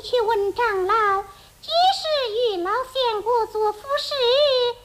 去问长老，即使与老仙姑做夫事。